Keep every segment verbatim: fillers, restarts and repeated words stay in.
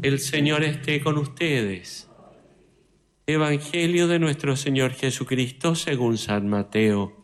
El Señor esté con ustedes. Evangelio de nuestro Señor Jesucristo según San Mateo.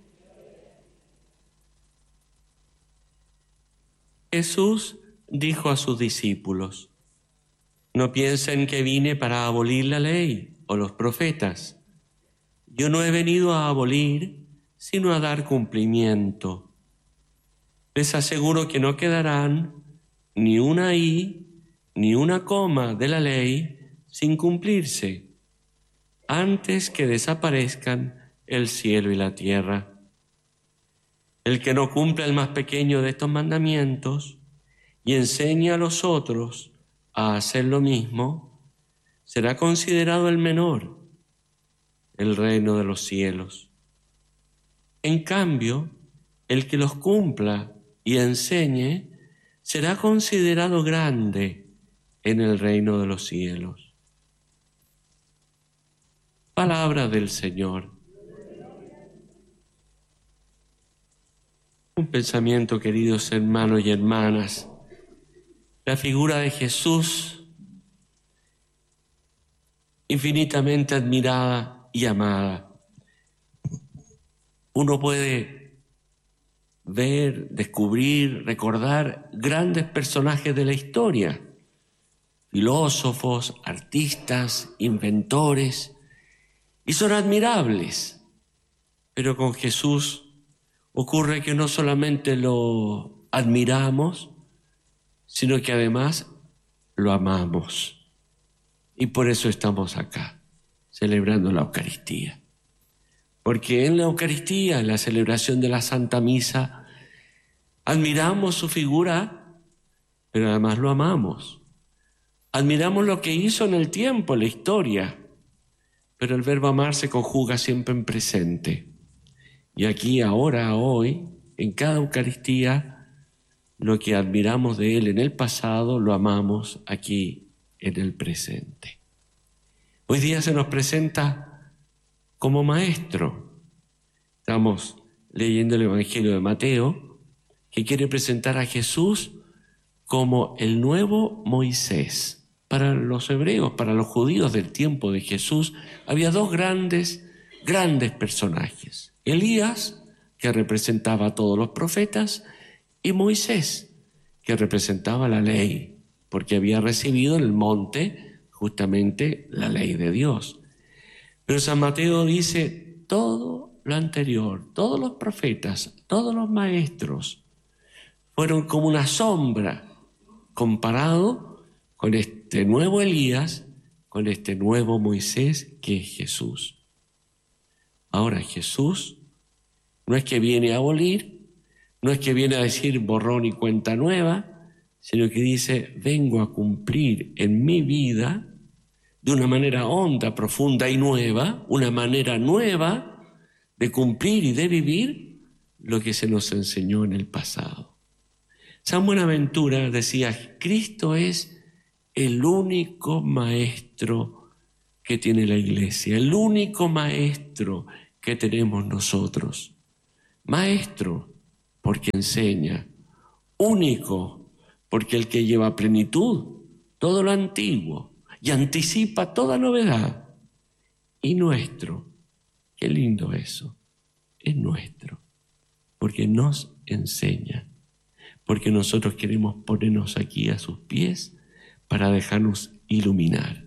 Jesús dijo a sus discípulos: no piensen que vine para abolir la ley o los profetas. Yo no he venido a abolir, sino a dar cumplimiento. Les aseguro que no quedarán ni una i ni una coma de la ley sin cumplirse, antes que desaparezcan el cielo y la tierra. El que no cumple el más pequeño de estos mandamientos y enseña a los otros a hacer lo mismo, será considerado el menor, el reino de los cielos. En cambio, el que los cumpla y enseñe será considerado grande en el reino de los cielos. Palabra del Señor. Un pensamiento, queridos hermanos y hermanas. La figura de Jesús, infinitamente admirada y amada. Uno puede ver, descubrir, recordar grandes personajes de la historia, filósofos, artistas, inventores, y son admirables. Pero con Jesús ocurre que no solamente lo admiramos, sino que además lo amamos. Y por eso estamos acá, celebrando la Eucaristía. Porque en la Eucaristía, en la celebración de la Santa Misa, admiramos su figura, pero además lo amamos. Admiramos lo que hizo en el tiempo, en la historia, pero el verbo amar se conjuga siempre en presente. Y aquí, ahora, hoy, en cada Eucaristía, lo que admiramos de Él en el pasado, lo amamos aquí en el presente. Hoy día se nos presenta como maestro. Estamos leyendo el Evangelio de Mateo, que quiere presentar a Jesús como el nuevo Moisés. Para los hebreos, para los judíos del tiempo de Jesús, había dos grandes, grandes personajes. Elías, que representaba a todos los profetas, y Moisés, que representaba la ley, porque había recibido en el monte justamente la ley de Dios. Pero San Mateo dice, todo lo anterior, todos los profetas, todos los maestros, fueron como una sombra comparado con este nuevo Elías, con este nuevo Moisés que es Jesús. Ahora Jesús no es que viene a abolir, no es que viene a decir borrón y cuenta nueva, sino que dice, vengo a cumplir en mi vida de una manera honda, profunda y nueva, una manera nueva de cumplir y de vivir lo que se nos enseñó en el pasado. San Buenaventura decía, Cristo es el único maestro que tiene la Iglesia, el único maestro que tenemos nosotros. Maestro, porque enseña. Único, porque el que lleva a plenitud todo lo antiguo y anticipa toda novedad. Y nuestro, qué lindo eso, es nuestro, porque nos enseña, porque nosotros queremos ponernos aquí a sus pies para dejarnos iluminar.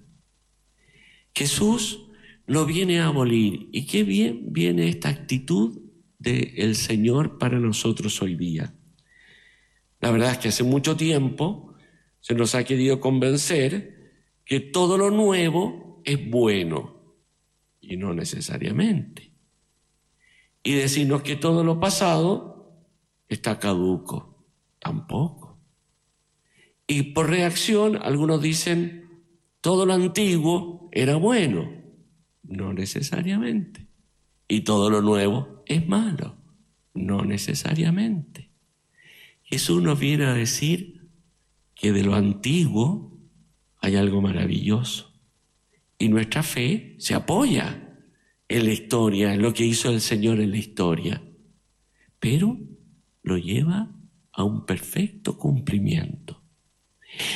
Jesús no viene a abolir. Y qué bien viene esta actitud del Señor para nosotros hoy día. La verdad es que hace mucho tiempo se nos ha querido convencer que todo lo nuevo es bueno, y no necesariamente. Y decirnos que todo lo pasado está caduco, tampoco. Y por reacción, algunos dicen, todo lo antiguo era bueno. No necesariamente. Y todo lo nuevo es malo. No necesariamente. Jesús nos viene a decir que de lo antiguo hay algo maravilloso. Y nuestra fe se apoya en la historia, en lo que hizo el Señor en la historia. Pero lo lleva a un perfecto cumplimiento.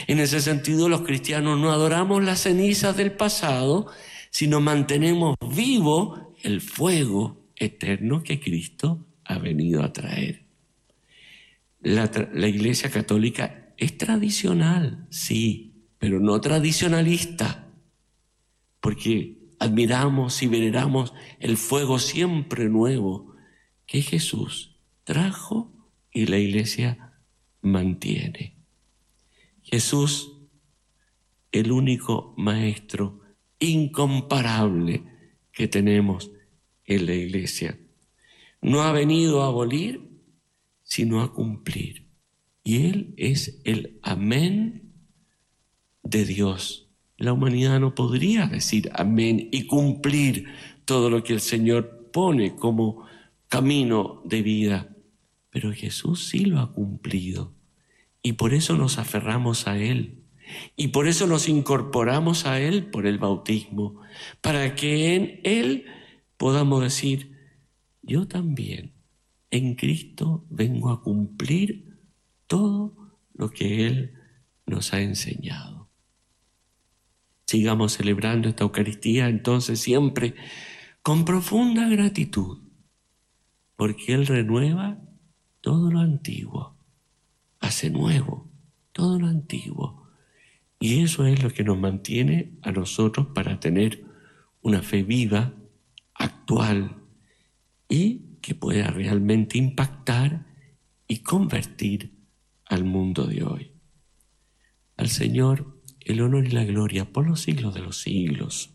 En ese sentido, los cristianos no adoramos las cenizas del pasado, sino mantenemos vivo el fuego eterno que Cristo ha venido a traer. La, la Iglesia Católica es tradicional, sí, pero no tradicionalista, porque admiramos y veneramos el fuego siempre nuevo que Jesús trajo y la Iglesia mantiene. Jesús, el único maestro incomparable que tenemos en la Iglesia, no ha venido a abolir, sino a cumplir. Y Él es el amén de Dios. La humanidad no podría decir amén y cumplir todo lo que el Señor pone como camino de vida, pero Jesús sí lo ha cumplido. Y por eso nos aferramos a Él. Y por eso nos incorporamos a Él por el bautismo, para que en Él podamos decir, yo también en Cristo vengo a cumplir todo lo que Él nos ha enseñado. Sigamos celebrando esta Eucaristía entonces siempre con profunda gratitud, porque Él renueva todo lo antiguo. Hace nuevo todo lo antiguo. Y eso es lo que nos mantiene a nosotros para tener una fe viva, actual, y que pueda realmente impactar y convertir al mundo de hoy. Al Señor el honor y la gloria por los siglos de los siglos.